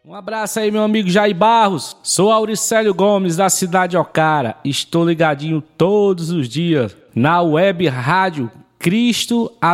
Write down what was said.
Um abraço aí, meu amigo Jair Barros. Sou Auricélio Gomes, da cidade de Ocara. Estou ligadinho todos os dias na web rádio Cristo